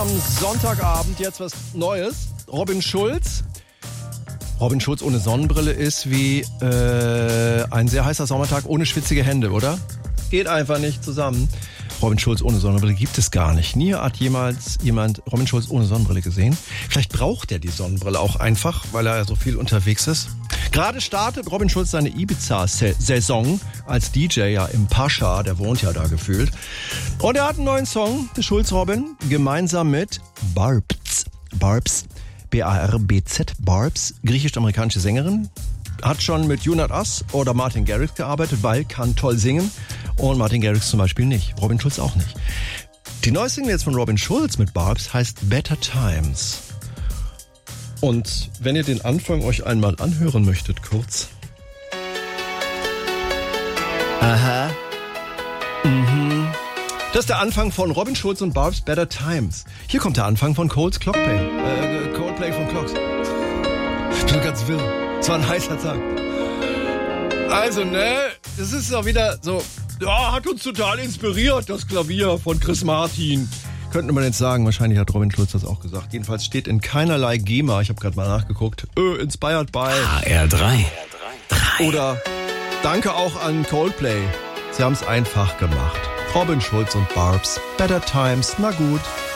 Am Sonntagabend jetzt was Neues. Robin Schulz ohne Sonnenbrille ist wie ein sehr heißer Sommertag ohne schwitzige Hände, oder? Geht einfach nicht zusammen. Robin Schulz ohne Sonnenbrille gibt es gar nicht. Nie hat jemals jemand Robin Schulz ohne Sonnenbrille gesehen. Vielleicht braucht er die Sonnenbrille auch einfach, weil er so viel unterwegs ist. Gerade startet Robin Schulz seine Ibiza-Saison als DJ ja im Pascha, der wohnt ja da gefühlt. Und er hat einen neuen Song, der Schulz Robin, gemeinsam mit Barbz, B-A-R-B-Z, Barbz, griechisch-amerikanische Sängerin. Hat schon mit You Not Us oder Martin Garrix gearbeitet, weil kann toll singen. Und Martin Garrix zum Beispiel nicht. Robin Schulz auch nicht. Die neue Single jetzt von Robin Schulz mit Barbz heißt Better Times. Und wenn ihr den Anfang euch einmal anhören möchtet, kurz. Aha. Mhm. Das ist der Anfang von Robin Schulz und Barbz Better Times. Hier kommt der Anfang von Coldplay von Clocks. Ich bin ganz wirr. Es war ein heißer Tag. Also, das ist doch wieder so, ja, hat uns total inspiriert, das Klavier von Chris Martin. Könnte man jetzt sagen, wahrscheinlich hat Robin Schulz das auch gesagt. Jedenfalls steht in keinerlei GEMA, ich habe gerade mal nachgeguckt, inspired by HR3. Oder danke auch an Coldplay. Sie haben es einfach gemacht. Robin Schulz und Barbz, Better Times, na gut.